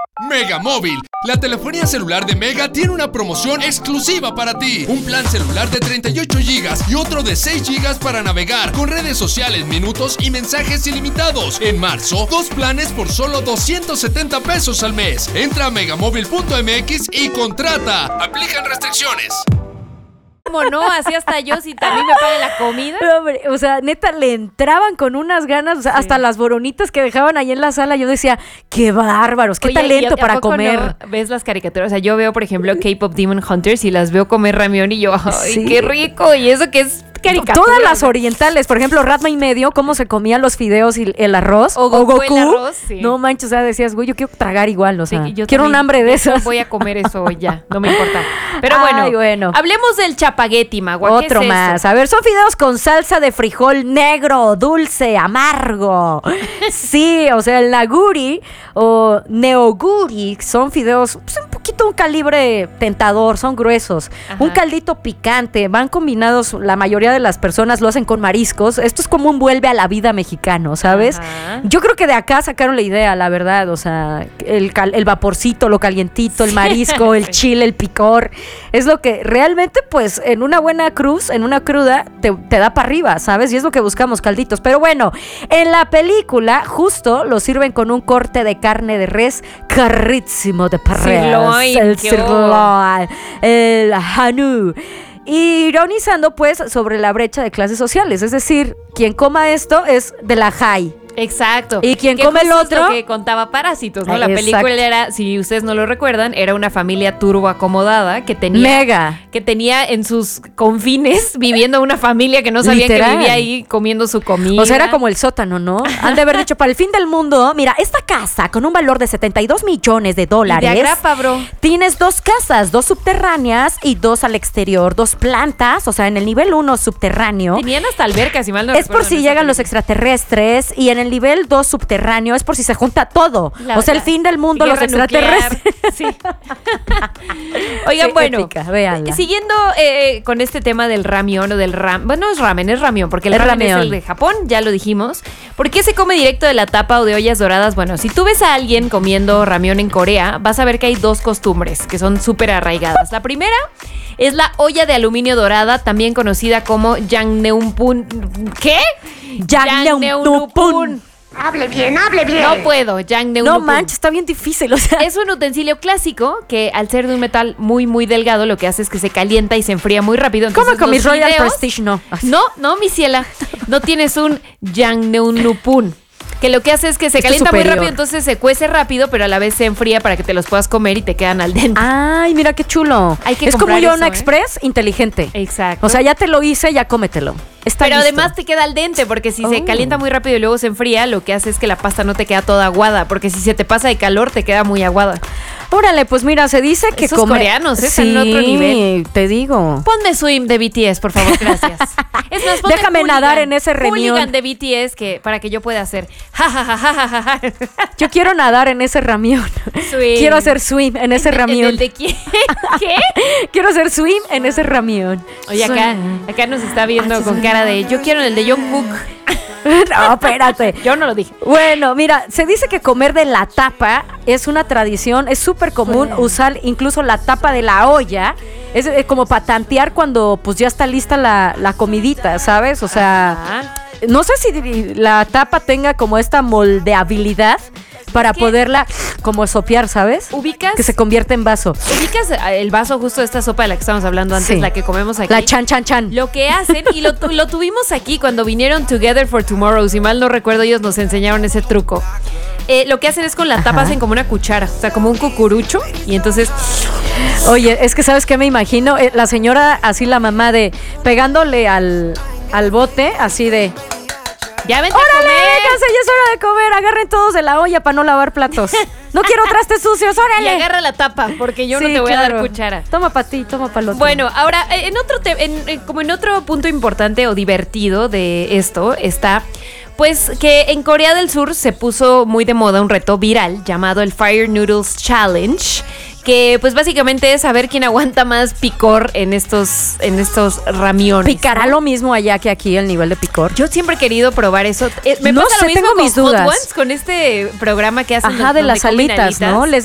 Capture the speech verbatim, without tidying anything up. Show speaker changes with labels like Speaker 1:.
Speaker 1: Mega Móvil, la telefonía celular de Mega tiene una promoción exclusiva para ti. Un plan celular de treinta y ocho gigas y otro de seis gigas para navegar con redes sociales, minutos y mensajes ilimitados. En marzo, dos planes por solo doscientos setenta pesos al mes. Entra a megamóvil punto m x y contrata. Aplican restricciones.
Speaker 2: ¿Cómo no? Así hasta yo, si también me paga la comida.
Speaker 3: No, hombre, o sea, neta, le entraban con unas ganas, o sea, sí. Hasta las boronitas que dejaban ahí en la sala, yo decía, qué bárbaros, qué Oye, talento
Speaker 2: ¿y a,
Speaker 3: para
Speaker 2: a poco
Speaker 3: comer.
Speaker 2: No ves las caricaturas? O sea, yo veo, por ejemplo, K-Pop Demon Hunters y las veo comer ramión y yo, ¡ay, sí. qué rico! Y eso que es caricatura.
Speaker 3: Todas las orientales, por ejemplo, Ratma y medio, cómo se comían los fideos y el arroz.
Speaker 2: O Goku, o Goku. El arroz, sí.
Speaker 3: No manches, o sea, decías, güey, yo quiero tragar igual, o sea, sí, quiero
Speaker 2: también,
Speaker 3: un hambre de esas.
Speaker 2: Voy a comer eso hoy ya, no me importa. Pero bueno,
Speaker 3: Ay, bueno.
Speaker 2: hablemos del chapagueti, Magua.
Speaker 3: Otro
Speaker 2: ¿Qué es
Speaker 3: más.
Speaker 2: eso?
Speaker 3: A ver, son fideos con salsa de frijol negro, dulce, amargo. Sí, o sea, el naguri o neoguri son fideos, pues, un poquito un calibre tentador, son gruesos. Ajá. Un caldito picante, van combinados, la mayoría de las personas lo hacen con mariscos. Esto es como un vuelve a la vida mexicano, ¿sabes?
Speaker 2: Ajá.
Speaker 3: Yo creo que de acá sacaron la idea, la verdad. O sea, el, cal, el vaporcito, lo calientito, el marisco, el chile, el picor. Es lo que realmente, pues, en una buena cruz, en una cruda, te, te da para arriba, ¿sabes? Y es lo que buscamos, calditos. Pero bueno, en la película, justo lo sirven con un corte de carne de res carrísimo de parres.
Speaker 2: Sirloin,
Speaker 3: el sirloin, el hanú. Ironizando, pues, sobre la brecha de clases sociales. Es decir, quien coma esto es de la high.
Speaker 2: Exacto.
Speaker 3: Y quien
Speaker 2: que
Speaker 3: come el
Speaker 2: justo
Speaker 3: otro
Speaker 2: que contaba Parásitos, ¿no?
Speaker 3: Ah,
Speaker 2: la película
Speaker 3: exacto.
Speaker 2: era, si ustedes no lo recuerdan, era una familia turbo acomodada que tenía
Speaker 3: Mega.
Speaker 2: que tenía en sus confines viviendo una familia que no sabían
Speaker 3: Literal.
Speaker 2: que vivía ahí comiendo su comida.
Speaker 3: O sea, era como el sótano, ¿no? Han de haber dicho, para el fin del mundo, mira, esta casa con un valor de setenta y dos millones de dólares.
Speaker 2: Y de agrapa, bro.
Speaker 3: Tienes dos casas, dos subterráneas y dos al exterior, dos plantas, o sea, en el nivel uno subterráneo.
Speaker 2: Tenían hasta albercas, si mal no
Speaker 3: Es
Speaker 2: recuerdo,
Speaker 3: por si
Speaker 2: en
Speaker 3: llegan
Speaker 2: esa
Speaker 3: los extraterrestres, y en el nivel dos subterráneo es por si se junta todo. La, o sea, el fin del mundo, los extraterrestres.
Speaker 2: Sí. Oigan,
Speaker 3: sí,
Speaker 2: bueno,
Speaker 3: épica, véanla.
Speaker 2: Siguiendo eh, con este tema del ramión o del ram, bueno, no es ramen, es ramión, porque el
Speaker 3: es
Speaker 2: ramen
Speaker 3: ramión.
Speaker 2: es el de Japón, ya lo dijimos. ¿Por qué se come directo de la tapa o de ollas doradas? Bueno, si tú ves a alguien comiendo ramión en Corea, vas a ver que hay dos costumbres que son súper arraigadas. La primera es la olla de aluminio dorada, también conocida como Jangneunpun. ¿Qué?
Speaker 3: Jangneunpun.
Speaker 4: Hable bien, hable bien.
Speaker 2: No puedo, Jangneunpun.
Speaker 3: No manches, está bien difícil, o sea.
Speaker 2: Es un utensilio clásico que al ser de un metal muy, muy delgado, lo que hace es que se calienta y se enfría muy rápido.
Speaker 3: ¿Cómo con mis Royal
Speaker 2: videos,
Speaker 3: Prestige? No.
Speaker 2: No, no, mi ciela. No tienes un Jangneunpun. Que lo que hace es que se
Speaker 3: Esto
Speaker 2: calienta muy
Speaker 3: superior.
Speaker 2: rápido, entonces se cuece rápido, pero a la vez se enfría para que te los puedas comer y te quedan al dente.
Speaker 3: Ay, mira qué chulo.
Speaker 2: Hay que
Speaker 3: es como
Speaker 2: comprar
Speaker 3: Yona
Speaker 2: eso, ¿eh?
Speaker 3: Express inteligente.
Speaker 2: Exacto.
Speaker 3: O sea, ya te lo hice, ya cómetelo. Está
Speaker 2: Pero
Speaker 3: listo.
Speaker 2: además te queda al dente, porque si
Speaker 3: Oh.
Speaker 2: se calienta muy rápido y luego se enfría, lo que hace es que la pasta no te queda toda aguada, porque si se te pasa de calor, te queda muy aguada.
Speaker 3: Órale, pues mira, se dice que
Speaker 2: Esos
Speaker 3: comer...
Speaker 2: coreanos, ¿eh?
Speaker 3: Sí,
Speaker 2: Están en otro nivel.
Speaker 3: te digo.
Speaker 2: Ponme Swim de B T S, por favor, gracias. Es más, ponme
Speaker 3: Déjame
Speaker 2: Hooligan,
Speaker 3: nadar en ese remión.
Speaker 2: Hooligan de B T S que, para que yo pueda hacer ja, ja, ja, ja, ja, ja, ja.
Speaker 3: Yo quiero nadar en ese ramión.
Speaker 2: Swim.
Speaker 3: Quiero hacer swim en ese
Speaker 2: ¿En
Speaker 3: ramión.
Speaker 2: el de quién? ¿Qué?
Speaker 3: Quiero hacer swim en ese ramión.
Speaker 2: Oye, acá, acá nos está viendo con cara de yo quiero el de Jungkook.
Speaker 3: No, espérate.
Speaker 2: Yo no lo dije.
Speaker 3: Bueno, mira, se dice que comer de la tapa es una tradición, es súper común usar incluso la tapa de la olla. Es eh, como para tantear cuando pues ya está lista la, la comidita, ¿sabes? O sea,
Speaker 2: Ajá.
Speaker 3: no sé si la tapa tenga como esta moldeabilidad para
Speaker 2: que-
Speaker 3: poderla como sopear, ¿sabes?
Speaker 2: ¿Ubicas?
Speaker 3: Que se convierte en vaso.
Speaker 2: ¿Ubicas el vaso justo de esta sopa de la que estábamos hablando antes,
Speaker 3: Sí.
Speaker 2: la que comemos aquí?
Speaker 3: La chan chan chan.
Speaker 2: Lo que hacen, y lo, tu- lo tuvimos aquí cuando vinieron Together for Tomorrow, si mal no recuerdo, ellos nos enseñaron ese truco. Eh, lo que hacen es con la tapa
Speaker 3: Ajá.
Speaker 2: hacen como una cuchara, o sea, como un cucurucho, y entonces
Speaker 3: Oye, es que ¿sabes qué me imagino? Eh, la señora, así la mamá de pegándole al, al bote, así de...
Speaker 2: ya vente a
Speaker 3: ¡Órale,
Speaker 2: comer.
Speaker 3: vénganse! Ya es hora de comer. Agarren todos de la olla para no lavar platos. No quiero trastes sucios,
Speaker 2: Y
Speaker 3: órale.
Speaker 2: agarra la tapa, porque yo no
Speaker 3: Sí,
Speaker 2: te voy a
Speaker 3: claro.
Speaker 2: dar cuchara.
Speaker 3: Toma para ti, toma para el otro.
Speaker 2: Bueno, ahora, eh, en otro te- en- en- como en otro punto importante o divertido de esto está, pues, que en Corea del Sur se puso muy de moda un reto viral llamado el Fire Noodles Challenge, que pues básicamente es saber quién aguanta más picor en estos, en estos ramiones.
Speaker 3: ¿Picará lo mismo allá que aquí el nivel de picor?
Speaker 2: Yo siempre he querido probar eso. Eh, me
Speaker 3: No
Speaker 2: pasa
Speaker 3: sé,
Speaker 2: lo mismo
Speaker 3: tengo
Speaker 2: con
Speaker 3: mis
Speaker 2: Hot
Speaker 3: dudas.
Speaker 2: Ones, con este programa que hacen
Speaker 3: Ajá, de
Speaker 2: donde
Speaker 3: las
Speaker 2: comen
Speaker 3: alitas, ¿no?
Speaker 2: alitas.
Speaker 3: Les